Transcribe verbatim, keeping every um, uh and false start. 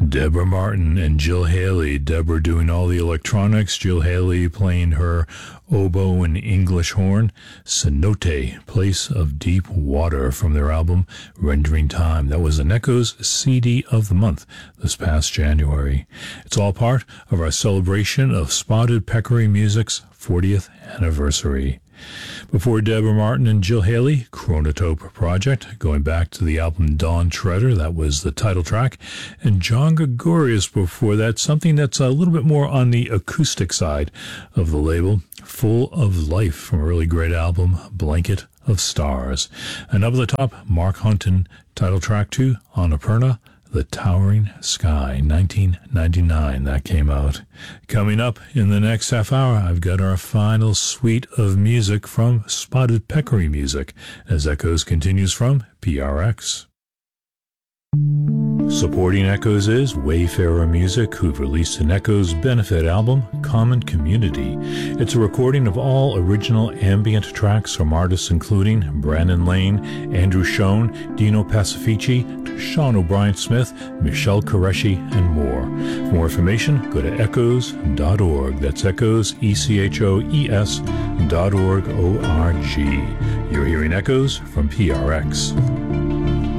Deborah Martin and Jill Haley. Deborah doing all the electronics, Jill Haley playing her oboe and English horn. Cenote, Place of Deep Water, from their album Rendering Time. That was an Echoes C D of the month this past January. It's all part of our celebration of Spotted Peccary Music's fortieth anniversary. Before Deborah Martin and Jill Haley, Chronotope Project, going back to the album Dawn Treader, that was the title track, and John Gregorius before that, something that's a little bit more on the acoustic side of the label, Full of Life, from a really great album, Blanket of Stars. And up at the top, Mark Hunton, title track two, Annapurna, The Towering Sky, nineteen ninety-nine, that came out. Coming up in the next half hour, I've got our final suite of music from Spotted Peccary Music, as Echoes continues from P R X. Supporting Echoes is Wayfarer Music, who've released an Echoes benefit album, Common Community. It's a recording of all original ambient tracks from artists including Brandon Lane, Andrew Schoen, Dino Pacifici, Sean O'Brien Smith, Michelle Qureshi, and more. For more information, go to echoes dot org. That's Echoes, E C H O E S dot org, O R G. You're hearing Echoes from P R X.